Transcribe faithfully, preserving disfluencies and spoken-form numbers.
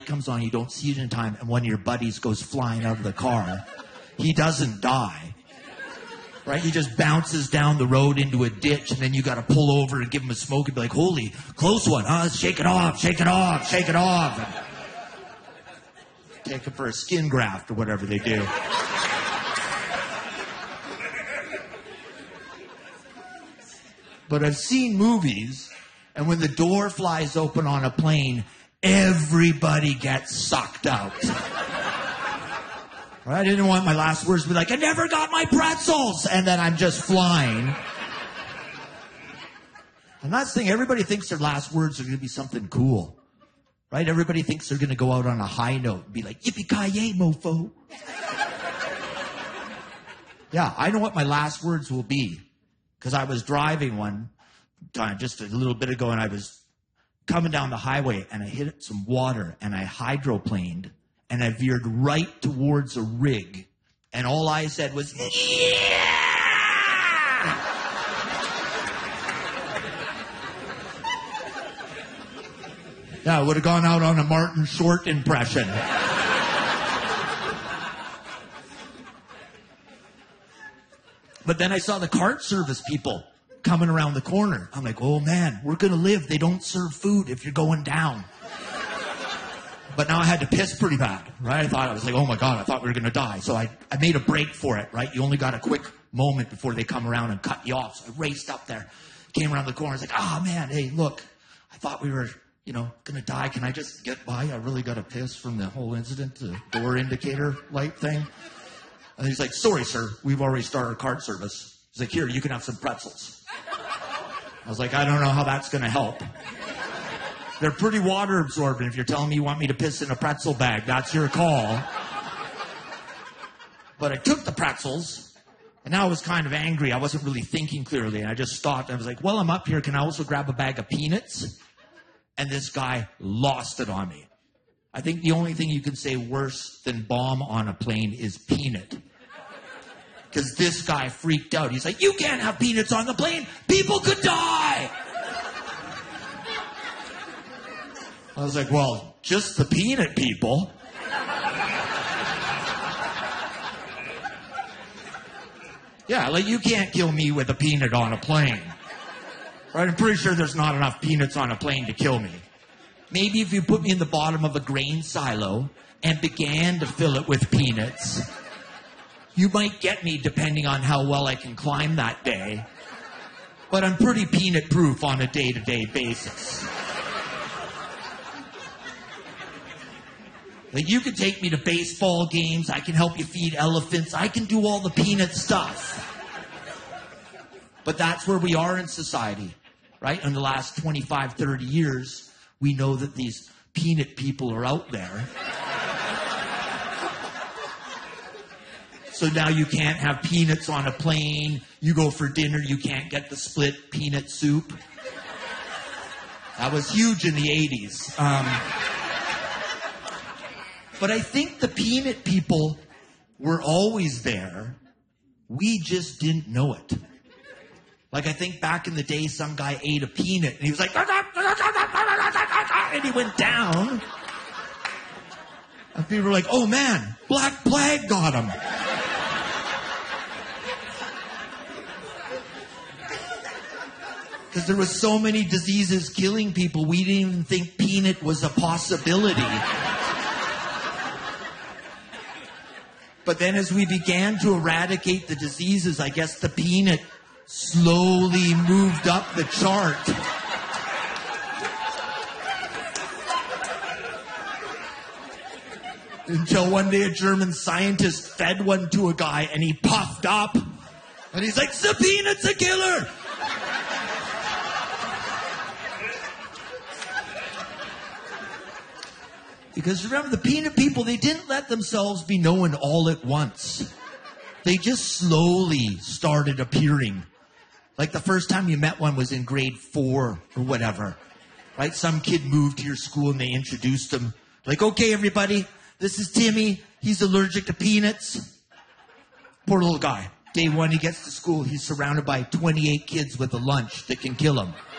comes on, you don't see it in time, and one of your buddies goes flying out of the car, he doesn't die. Right? He just bounces down the road into a ditch, and then you got to pull over and give him a smoke and be like, holy, close one, huh? Shake it off, shake it off, shake it off. And take him for a skin graft or whatever they do. But I've seen movies, and when the door flies open on a plane, everybody gets sucked out. I didn't want my last words to be like, I never got my pretzels! And then I'm just flying. And that's the thing, everybody thinks their last words are going to be something cool. Right? Everybody thinks they're going to go out on a high note and be like, yippee-ki-yay, mofo. Yeah, I know what my last words will be. Because I was driving one time just a little bit ago, and I was coming down the highway, and I hit some water, and I hydroplaned. And I veered right towards a rig. And all I said was, yeah! Yeah, I would have gone out on a Martin Short impression. But then I saw the cart service people coming around the corner. I'm like, oh man, we're going to live. They don't serve food if you're going down. But now I had to piss pretty bad, right? I thought, I was like, oh my God, I thought we were going to die. So I, I made a break for it, right? You only got a quick moment before they come around and cut you off. So I raced up there, came around the corner. I was like, oh man, hey, look, I thought we were, you know, going to die. Can I just get by? I really got a piss from the whole incident, the door indicator light thing. And he's like, sorry, sir, we've already started our cart service. He's like, here, you can have some pretzels. I was like, I don't know how that's going to help. They're pretty water absorbent. If you're telling me you want me to piss in a pretzel bag, that's your call. But I took the pretzels, and now I was kind of angry. I wasn't really thinking clearly, and I just stopped. I was like, well, I'm up here. Can I also grab a bag of peanuts? And this guy lost it on me. I think the only thing you can say worse than bomb on a plane is peanut. Because this guy freaked out. He's like, you can't have peanuts on the plane. People could die. I was like, well, just the peanut people. Yeah, like you can't kill me with a peanut on a plane. Right? I'm pretty sure there's not enough peanuts on a plane to kill me. Maybe if you put me in the bottom of a grain silo and began to fill it with peanuts, you might get me depending on how well I can climb that day. But I'm pretty peanut proof on a day-to-day basis. Like, you can take me to baseball games. I can help you feed elephants. I can do all the peanut stuff. But that's where we are in society, right? In the last twenty-five, thirty years, we know that these peanut people are out there. So now you can't have peanuts on a plane. You go for dinner, you can't get the split peanut soup. That was huge in the eighties. Um... But I think the peanut people were always there. We just didn't know it. Like, I think back in the day, some guy ate a peanut, and he was like, and he went down. And people were like, oh man, Black Plague got him. Because there was so many diseases killing people, we didn't even think peanut was a possibility. But then as we began to eradicate the diseases, I guess the peanut slowly moved up the chart. Until one day a German scientist fed one to a guy and he puffed up. And he's like, the peanut's a killer! Because remember, the peanut people, they didn't let themselves be known all at once. They just slowly started appearing. Like the first time you met one was in grade four or whatever. Right? Some kid moved to your school and they introduced him. Like, okay, everybody, this is Timmy. He's allergic to peanuts. Poor little guy. Day one, he gets to school. He's surrounded by twenty-eight kids with a lunch that can kill him.